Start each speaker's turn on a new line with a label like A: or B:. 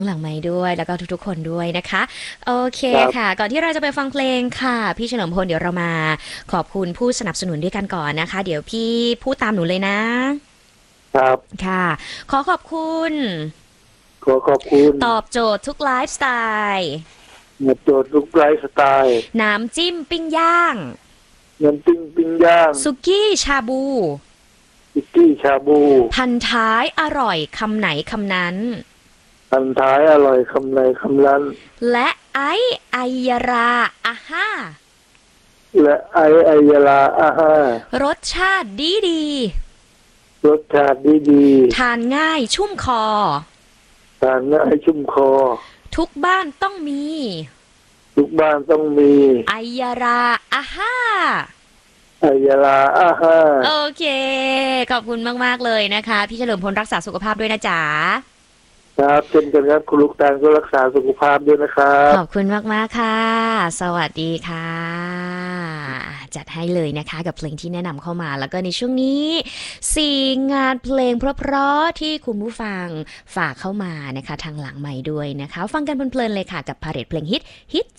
A: หลังไม้ด้วยแล้วก็ทุกๆคนด้วยนะคะโอเคค่ะ
B: ครับ
A: ก่อนที่เราจะไปฟังเพลงค่ะพี่เฉลิมพลเดี๋ยวเรามาขอบคุณผู้สนับสนุนด้วยกันก่อนนะคะเดี๋ยวพี่พูดตามหนูเลยนะ
B: ครับ
A: ค่ะขอขอบคุณ
B: ขอขอบคุณ
A: ตอบโจทย์ทุกไลฟ์สไตล์
B: หมดโจทย์ลูกไลฟ์สไตล์
A: น้ำจิ้มปิ้งย่าง
B: น้ำปิ้งปิ้งย่าง
A: สุกี้ชาบู
B: อิกกี้ชาบู
A: พันท้ายอร่อยคำไหนคำนั้น
B: พันท้ายอร่อยคำในคำนั้น
A: และไอยาราอาฮ่า
B: และไอยาลาอาห้า
A: รสชาติดีดี
B: รสชาติดี
A: ทานง่ายชุ่มคอ
B: ๆทานง่ายชุ่มคอ
A: ทุกบ้านต้องมี
B: ทุกบ้านต้องมี
A: ไอยาราอาฮ่า
B: ไอยาลาอาห้า
A: โอเคขอบคุณมากๆเลยนะคะพี่เฉลิมพลรักษาสุขภาพด้วยนะจ๊ะ
B: ครับเช่นกันครับคุณลูกตาลก็รักษาสุขภาพด้วยนะครับ
A: ขอบคุณมากๆค่ะสวัสดีค่ะจัดให้เลยนะคะกับเพลงที่แนะนำเข้ามาแล้วก็ในช่วงนี้สี่งานเพลงเพราะๆที่คุณผู้ฟังฝากเข้ามานะคะทางหลังใหม่ด้วยนะคะฟังกันเพลินๆเลยค่ะกับพาเรดเพลงฮิต